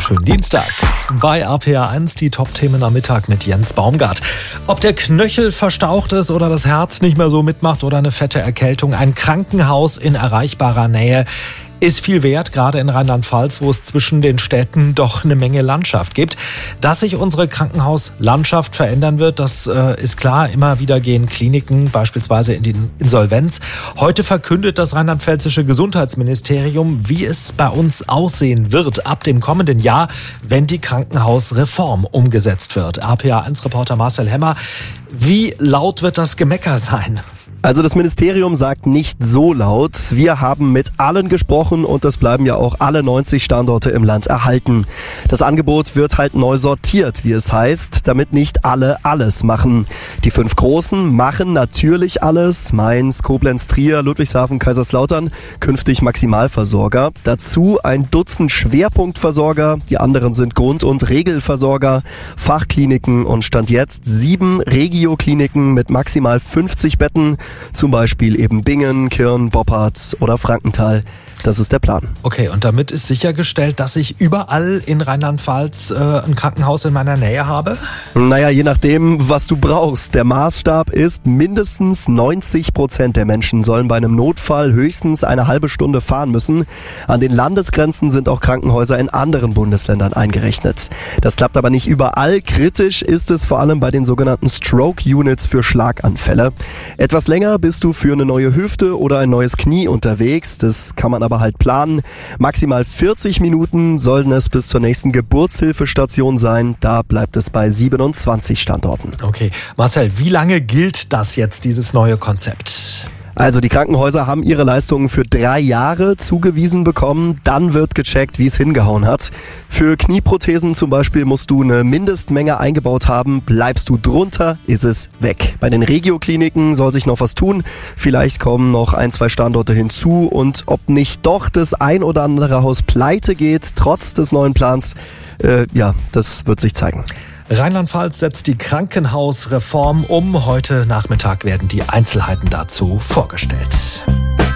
schönen Dienstag. Bei RPA1 die Top-Themen am Mittag mit Jens Baumgart. Ob der Knöchel verstaucht ist oder das Herz nicht mehr so mitmacht oder eine fette Erkältung, ein Krankenhaus in erreichbarer Nähe ist viel wert, gerade in Rheinland-Pfalz, wo es zwischen den Städten doch eine Menge Landschaft gibt. Dass sich unsere Krankenhauslandschaft verändern wird, das ist klar. Immer wieder gehen Kliniken beispielsweise in die Insolvenz. Heute verkündet das rheinland-pfälzische Gesundheitsministerium, wie es bei uns aussehen wird ab dem kommenden Jahr, wenn die Krankenhausreform umgesetzt wird. RPA1-Reporter Marcel Hemmer, wie laut wird das Gemecker sein? Also das Ministerium sagt nicht so laut. Wir haben mit allen gesprochen und es bleiben ja auch alle 90 Standorte im Land erhalten. Das Angebot wird halt neu sortiert, wie es heißt, damit nicht alle alles machen. Die 5 Großen machen natürlich alles. Mainz, Koblenz, Trier, Ludwigshafen, Kaiserslautern, künftig Maximalversorger. Dazu ein Dutzend Schwerpunktversorger. Die anderen sind Grund- und Regelversorger, Fachkliniken und Stand jetzt 7 Regiokliniken mit maximal 50 Betten. Zum Beispiel eben Bingen, Kirn, Boppard oder Frankenthal. Das ist der Plan. Okay, und damit ist sichergestellt, dass ich überall in Rheinland-Pfalz ein Krankenhaus in meiner Nähe habe? Naja, je nachdem, was du brauchst. Der Maßstab ist, mindestens 90% der Menschen sollen bei einem Notfall höchstens eine halbe Stunde fahren müssen. An den Landesgrenzen sind auch Krankenhäuser in anderen Bundesländern eingerechnet. Das klappt aber nicht überall. Kritisch ist es vor allem bei den sogenannten Stroke-Units für Schlaganfälle. Etwas länger bist du für eine neue Hüfte oder ein neues Knie unterwegs. Das kann man aber halt planen. Maximal 40 Minuten sollen es bis zur nächsten Geburtshilfestation sein. Da bleibt es bei 27 Standorten. Okay, Marcel, wie lange gilt das jetzt, dieses neue Konzept? Also die Krankenhäuser haben ihre Leistungen für 3 Jahre zugewiesen bekommen. Dann wird gecheckt, wie es hingehauen hat. Für Knieprothesen zum Beispiel musst du eine Mindestmenge eingebaut haben. Bleibst du drunter, ist es weg. Bei den Regiokliniken soll sich noch was tun. Vielleicht kommen noch 1, 2 Standorte hinzu. Und ob nicht doch das ein oder andere Haus pleite geht, trotz des neuen Plans, das wird sich zeigen. Rheinland-Pfalz setzt die Krankenhausreform um. Heute Nachmittag werden die Einzelheiten dazu vorgestellt.